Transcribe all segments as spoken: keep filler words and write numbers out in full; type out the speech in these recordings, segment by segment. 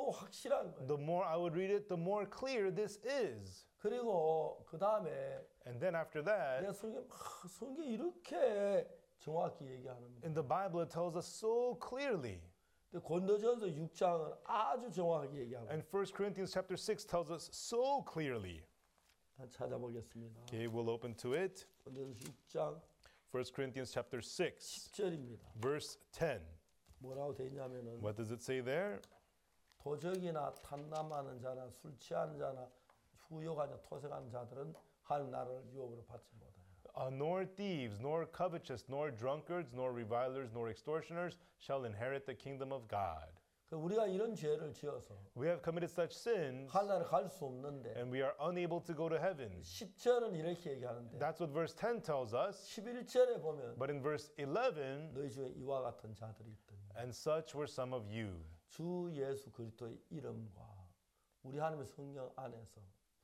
너무 확실한 거예요. The more I would read it, the more clear this is. 그리고 그 다음에 And then after that, 내가 성경 하, 성경 이렇게 정확히 얘기하는 in the Bible, it tells us so clearly. 근데 고린도전서 육 장은 아주 정확하게 얘기하고. And First Corinthians chapter six tells us so clearly. 찾아보겠습니다. Okay, we'll open to it. 고린도전서 육 장 First Corinthians chapter six, 십 절입니다. verse ten. 뭐라고 돼 있냐면은 What does it say there? 도적이나 탐남하는 자나 술 취하는 자나 후욕하냐 토색하는 자들은 하나님 나라를 유업으로 받지 못하냐. Uh, nor thieves, nor covetous, nor drunkards, nor revilers, nor extortioners shall inherit the kingdom of God. 그 우리가 이런 죄를 지어서 We have committed such sins, 하늘에 갈 수 없는데 and we are unable to go to heaven. 십 절은 이렇게 얘기하는데 That's what verse ten tells us. 십일 절에 보면 But in verse eleven, 너희 중에 이와 같은 자들이 있더니 and such were some of you. 주 예수 그리스도의 이름과 우리 하나님의 성령 안에서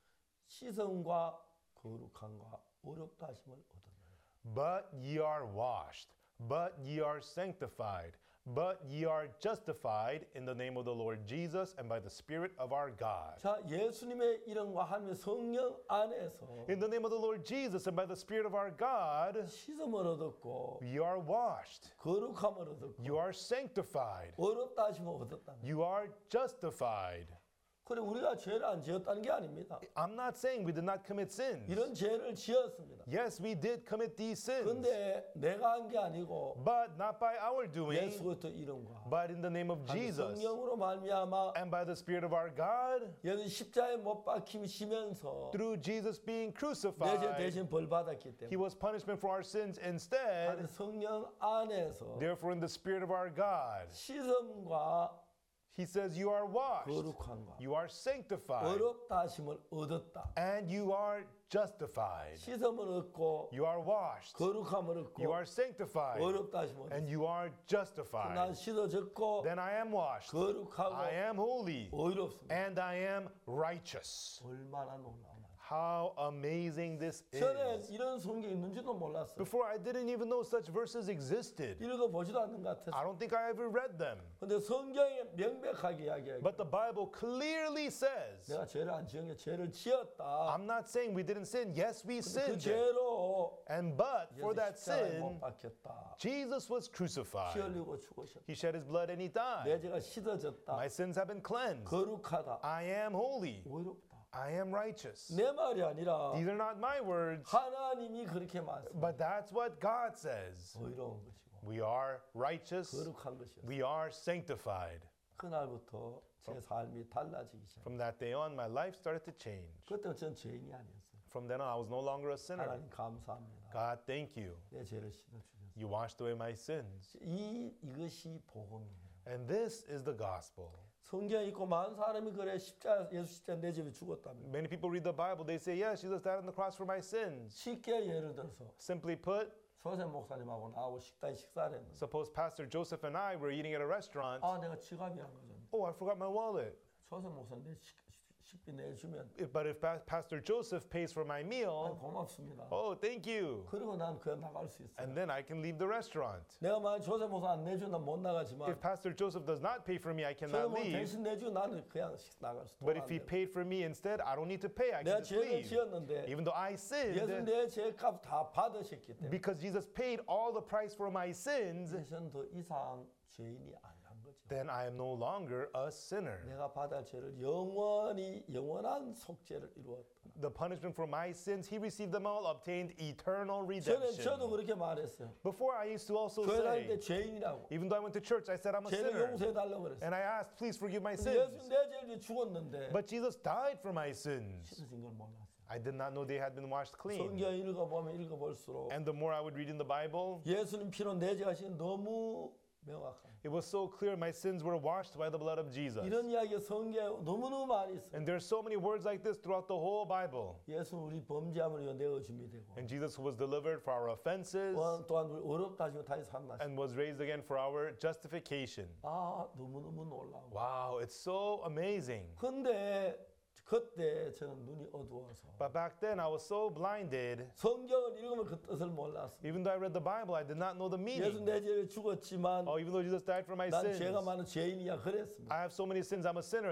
시성과 거룩함과 어렵다 하심을 얻었나요. But ye are washed, but ye are sanctified, but ye are justified in the name of the Lord Jesus and by the Spirit of our God. 자, 예수님의 이름과 하나님의 성령 안에서 In the name of the Lord Jesus and by the Spirit of our God, 시성을 얻었고 you are washed, 거룩함을 얻었고 you are sanctified, 어렵다 하심을 얻었다. you are justified. 그래 우리가 죄를 안 지었다는 게 아닙니다. I'm not saying we did not commit sins. 이런 죄를 지었습니다. Yes, we did commit these sins, 그런데 내가 한 게 아니고 but not by our doing, 예수 그리스도 이름과 but in the name of Jesus 성령으로 말미암아 and by the Spirit of our God, 예수 십자가에 못 박히시면서 through Jesus being 내 죄 crucified, 대신 벌 받았기 He 때문에 was punishment for our sins 하나님 instead. 성령 안에서 Therefore, in the Spirit of our God, 시험과 He says, you are washed, 거룩함과 you are sanctified, 어렵다 하심을 얻었다. and you are justified. 시험을 얻고 You are washed, 거룩함을 얻고 you are sanctified, 어렵다 하심을 and 얻었다. you are 난 justified. 씻어졌고 Then I am washed, 거룩하고 I am holy, 의롭습니다. and I am righteous. 얼마나 놀라우나. How amazing this 전에 is. 이런 성경이 있는지도 몰랐어요. Before, I didn't even know such verses existed. 읽어보지도 않는 것 I 같았어요. don't think I ever read them. 근데 성경에 명백하게 이야기해요. But the Bible clearly says, 내가 죄를 안 지은 게 죄를 지었다. I'm not saying we didn't sin. Yes, we 그 sinned. 죄로 And but for 예수 that 십자가에 못 sin, 박혔다. Jesus was 피 crucified. 흘리고 죽으셨다. He shed his blood and he 내 died. 죄가 씻어졌다. My sins have been cleansed. 거룩하다. I am holy. 의롭다. I am righteous. 내 말이 아니라 These are not my words, 하나님이 그렇게 말씀. but that's what God says. 의로운 것이고 We are righteous. 거룩한 것이었어요. We are sanctified. 그날부터 제 삶이 달라지기 시작. From that day on, my life started to change. 그때는 전 죄인이 아니었어요. From then on, I was no longer a sinner. 하나님 감사합니다. God, thank you. 내 죄를 씻어 주셨어요. You washed away my sins. 이 이것이 복음이에요. And this is the gospel. 성경에 있고 많은 사람이 그래 십자 예수 십자 내 집에 죽었다면 Many people read the Bible, they say, yes, Jesus died on the cross for my sins. 쉽게 예를 들어서 Simply put, 조셉 목사님하고 나하고 식당에 식사를 했는데 suppose Pastor Joseph and I were eating at a restaurant. 아 내가 지갑이 안 가졌네. Oh, I forgot my wallet. 조셉 목사님 내 식- 식비 내주면 If- But if Pa- Pastor Joseph pays for my 아, meal, 고맙습니다. oh, thank you. 그리고 난 그냥 나갈 수 있어요. And then I can leave the restaurant. 내가 만약 조셉 목사 안 내주면 못 나가지만 If Pastor Joseph does not pay for me, I 조셉 cannot 목사 leave. 대신 내주고 나는 그냥 식- 나갈 수 But if he paid for me instead, I don't need to pay. I 내가 can just 죄를 leave. 지었는데 Even though I 예수 sinned, 내 죄값 다 받으셨기 때문에 because Jesus paid all the price for my sins, 이제는 더 이상 죄인이 아니란 거죠. then I am no longer a sinner. 내가 받을 죄를 영원히 영원한 속죄를 이루었다. The punishment for my sins, he received them all, obtained eternal 저는 저도 redemption. 그렇게 말했어요. Before I used to also 교회 다닐 때 say, 죄인이라고. even though I went to church, I said I'm a 죄를 sinner. 용서해 달라고 그랬어요. And I asked, please forgive my 근데 예수 sins. 내 죄를 죽었는데 But Jesus died for my sins. 씻어진 걸 몰랐어요. I did not know they had been washed clean. 성경 읽어보면 읽어볼수록 And the more I would read in the Bible, 예수님 피로 내 죄가 신 너무 명확한. it was so clear my sins were washed by the blood of Jesus. 이런 이야기가 성경에 너무너무 많이 있어요. And there's so many words like this throughout the whole Bible. 예수는 우리 범죄함을 위해 내어 준비 되고 And Jesus was delivered for our offenses 또한 우리 어렵다 하시고 다시 살아나시고 and was raised again for our justification. 아 너무너무 놀라워. Wow, it's so amazing. 근데 그때 저는 눈이 어두워서 But back then I was so blinded. 성경을 읽으면 그 뜻을 몰랐어. Even though I read the Bible, I did not know the 예수 meaning. 내 죄를 죽었지만 Oh, even though Jesus died for my 난 sins, 죄가 많은 죄인이야 그랬습니다. I have so many sins, I'm a sinner.